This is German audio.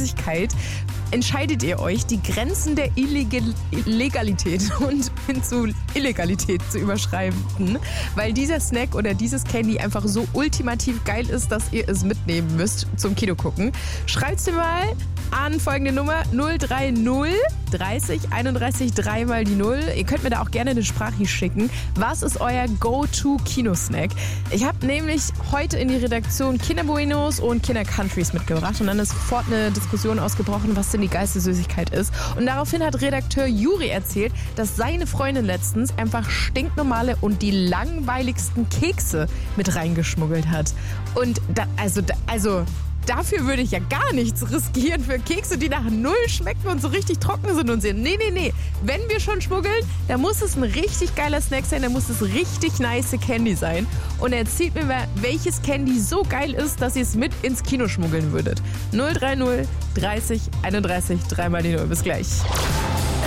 Süßigkeit entscheidet ihr euch, die Grenzen der Legalität und hin zu Illegalität zu überschreiten, weil dieser Snack oder dieses Candy einfach so ultimativ geil ist, dass ihr es mitnehmen müsst zum Kino gucken. Schreibt's mir mal an folgende Nummer 030 30 31 3 mal die 0. Ihr könnt mir da auch gerne eine Sprache schicken. Was ist euer Go-To-Kinosnack? Ich habe nämlich heute in die Redaktion Kinderbuenos und Kindercountries mitgebracht und dann ist sofort eine Diskussion ausgebrochen, was denn die geilste Süßigkeit ist. Und daraufhin hat Redakteur Juri erzählt, dass seine Freundin letztens einfach stinknormale und die langweiligsten Kekse mit reingeschmuggelt hat. Und dafür würde ich ja gar nichts riskieren für Kekse, die nach null schmecken und so richtig trocken sind und sehen. Nee. Wenn wir schon schmuggeln, dann muss es ein richtig geiler Snack sein, dann muss es richtig nice Candy sein. Und erzählt mir mal, welches Candy so geil ist, dass ihr es mit ins Kino schmuggeln würdet. 030 30 31 3 mal die 0. Bis gleich.